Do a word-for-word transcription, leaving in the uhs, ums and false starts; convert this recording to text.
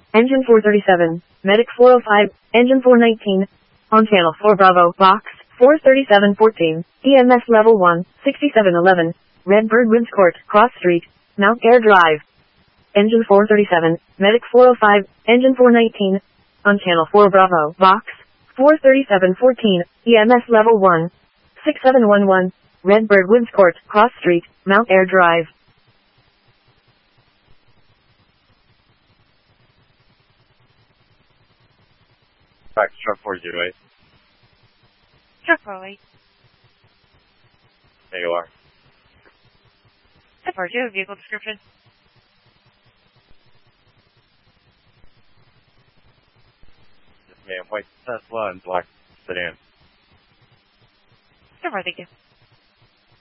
Engine four thirty-seven, Medic four oh five, Engine four nineteen, on Channel four Bravo, Box four thirty-seven fourteen, E M S Level one, sixty-seven eleven, Redbird Woods Court, Cross Street, Mount Air Drive. Engine four thirty-seven, Medic four oh five, Engine four nineteen, on Channel four Bravo, Box four thirty-seven fourteen, E M S Level one, sixty-seven eleven, Redbird Woods Court, Cross Street, Mount Air Drive. Back to truck four zero eight. Truck four oh eight. There you are. F R two, vehicle description. Yes, ma'am. White Tesla and black sedan. So far, thank you.